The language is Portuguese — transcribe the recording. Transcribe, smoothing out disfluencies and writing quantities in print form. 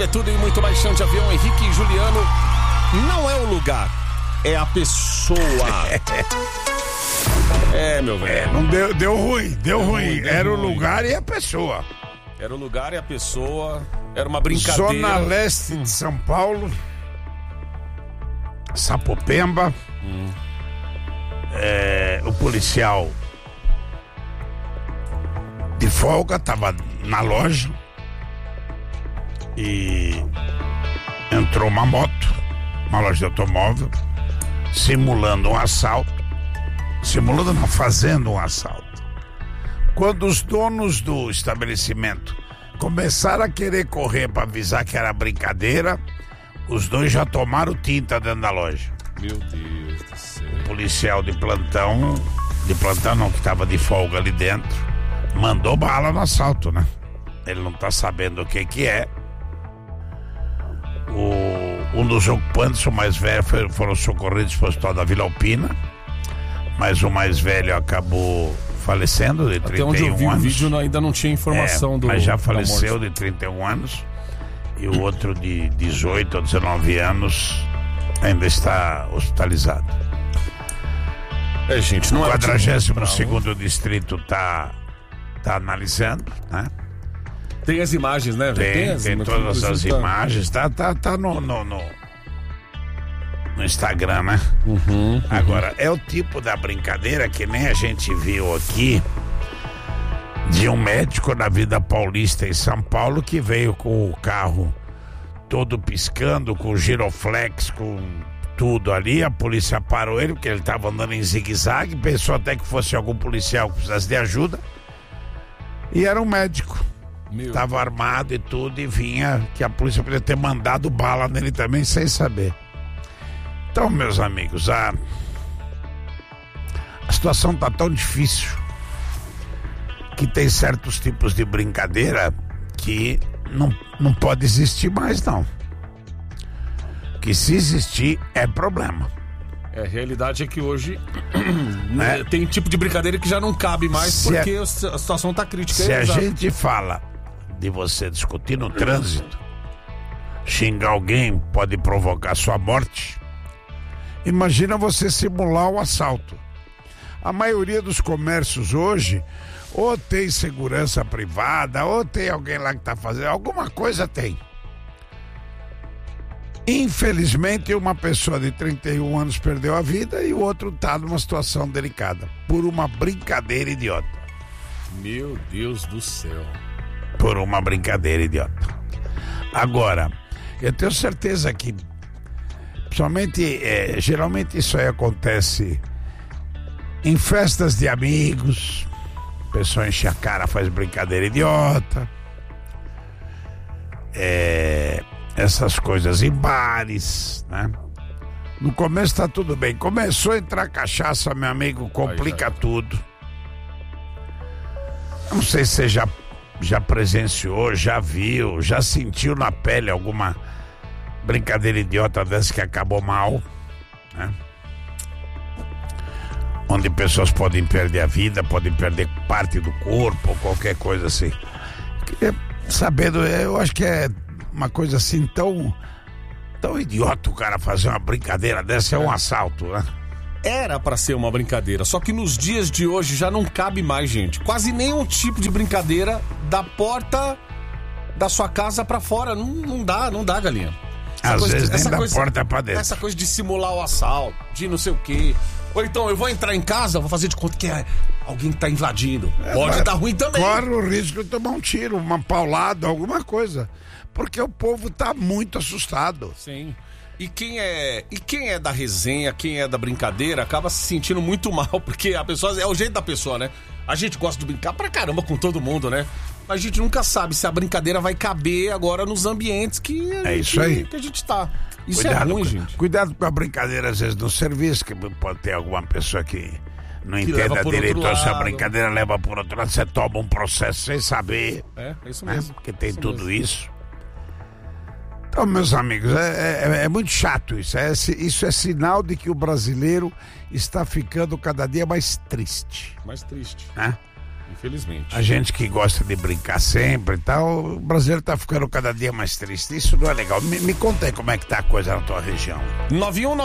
é tudo e muito mais. Chão de avião, Henrique e Juliano. Não é o lugar, é a pessoa. Meu velho. Não deu ruim. Era o lugar e a pessoa. Era o lugar e a pessoa. Era uma brincadeira. Zona Leste de São Paulo. Sapopemba. O policial de folga tava na loja e entrou uma moto, uma loja de automóvel, simulando um assalto. Simulando não, fazendo um assalto. Quando os donos do estabelecimento começaram a querer correr para avisar que era brincadeira, os dois já tomaram tinta dentro da loja. Meu Deus do céu. O policial de plantão não, que estava de folga ali dentro, mandou bala no assalto, né? Ele não tá sabendo o que é. Um dos ocupantes, o mais velho, foram socorridos para o hospital da Vila Alpina, mas o mais velho acabou falecendo, de 31 anos. Até onde eu vi o vídeo ainda não tinha informação do... Mas já faleceu, de 31 anos. E o outro de 18 ou 19 anos ainda está hospitalizado. Gente, não o é 42º distrito tá analisando, né? Tem as imagens, né? Tem todas as imagens. Tá no Instagram, né? Agora, é o tipo da brincadeira que nem a gente viu aqui de um médico na Vida Paulista em São Paulo que veio com o carro todo piscando, com giroflex, com tudo ali. A polícia parou ele porque ele estava andando em zigue-zague, pensou até que fosse algum policial que precisasse de ajuda, e era um médico. Estava armado e tudo, e vinha que a polícia podia ter mandado bala nele também sem saber. Então, meus amigos, a situação tá tão difícil que tem certos tipos de brincadeira que não pode existir mais, não. Que se existir é problema. A realidade é que hoje tem tipo de brincadeira que já não cabe mais porque a situação tá crítica. Se a gente fala de você discutir no trânsito, xingar alguém pode provocar sua morte, imagina você simular um assalto. A maioria dos comércios hoje ou tem segurança privada, ou tem alguém lá que está fazendo, alguma coisa tem. Infelizmente, uma pessoa de 31 anos perdeu a vida e o outro está numa situação delicada, por uma brincadeira idiota. Meu Deus do céu. Por uma brincadeira idiota. Agora, eu tenho certeza que, principalmente, geralmente isso aí acontece em festas de amigos. A pessoa enche a cara, faz brincadeira idiota. Essas coisas em bares, né? No começo tá tudo bem. Começou a entrar cachaça, meu amigo, complica tudo. Não sei se você já presenciou, já viu, já sentiu na pele alguma brincadeira idiota dessa que acabou mal, né? Onde pessoas podem perder a vida, podem perder parte do corpo, qualquer coisa assim. Sabendo, eu acho que é uma coisa assim tão idiota o cara fazer uma brincadeira dessa, é um assalto, né? Era pra ser uma brincadeira, só que nos dias de hoje já não cabe mais, gente. Quase nenhum tipo de brincadeira da porta da sua casa pra fora. Não dá, galinha. Às vezes nem da porta pra dentro. Essa coisa de simular o assalto, de não sei o quê. Ou então, eu vou entrar em casa, vou fazer de conta que é alguém que tá invadindo. Pode dar ruim também. Corre o risco de tomar um tiro, uma paulada, alguma coisa. Porque o povo tá muito assustado. Sim. E quem é da resenha, quem é da brincadeira, acaba se sentindo muito mal, porque a pessoa, é o jeito da pessoa, né? A gente gosta de brincar pra caramba com todo mundo, né? Mas a gente nunca sabe se a brincadeira vai caber agora nos ambientes que a gente tá. Isso é ruim, gente. Cuidado com a brincadeira, às vezes, no serviço, que pode ter alguma pessoa que não entenda direito essa brincadeira, leva por outro lado, você toma um processo sem saber. É isso mesmo. Né? Porque tem tudo isso. Então, meus amigos, é muito chato isso. Isso é sinal de que o brasileiro está ficando cada dia mais triste. Mais triste. Né? Infelizmente. A gente que gosta de brincar sempre e tal, o brasileiro tá ficando cada dia mais triste. Isso não é legal. Me conta aí como é que tá a coisa na tua região. 91